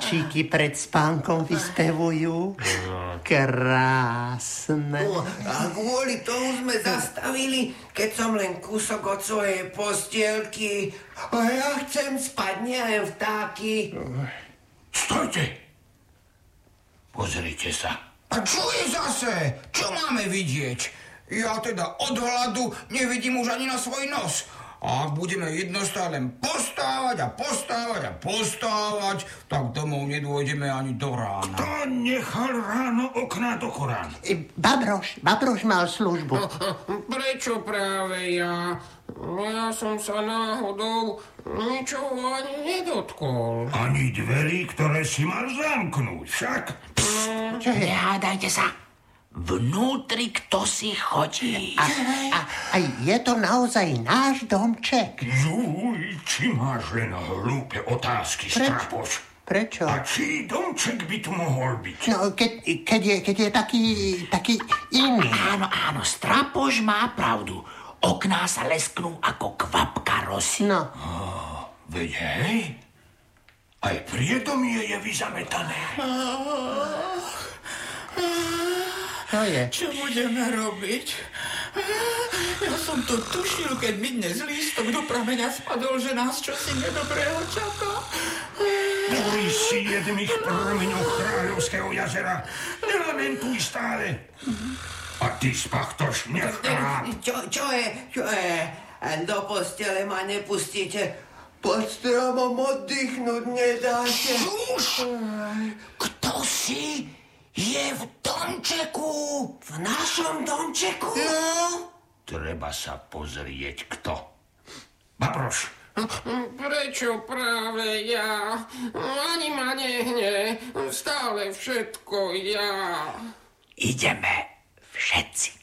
vtáčiky pred spánkom vyspevujú. Krásne. A kvôli tomu sme zastavili, keď som len kúsok od svojej postielky. A ja chcem spať, nie len vtáky. Stojte! Pozrite sa. A čo je zase? Čo máme vidieť? Ja teda od hladu nevidím už ani na svoj nos. A ak budeme jednostále postávať, tak domov nedôjdeme ani do rána. Kto nechal ráno okná do Korán? Babroš mal službu. Prečo práve ja? Ja som sa náhodou ničoho ani nedotkol. Ani dverí, ktoré si mal zamknúť, však? Nehádajte sa. Vnútri kto si chodí. A je to naozaj náš domček? Júj, či máš len hlúpe otázky, Strapoš? Prečo? A čí domček by tu mohol byť? No, keď je taký iný. Áno, Strapoš má pravdu. Okná sa lesknú ako kvapka rosy. No. Veď hej, aj priedomie je vyzametané. To je. Čo budeme robiť? Ja som to tušil, keď mi dnes lístok do prameňa spadol, že nás čosi nedobrého čaká. Boj si jedných prameňov Kráľovského jazera. Nelamentuj stále. A ty, Spachtoš, nechráp. Čo je? Do postele ma nepustíte. Pod stromom oddychnúť nedáte. Už? Kto si? Je v domčeku. V našom domčeku? No? Treba sa pozrieť, kto. Babroš. Prečo práve ja? Ani ma nehne. Stále všetko ja. Ideme všetci.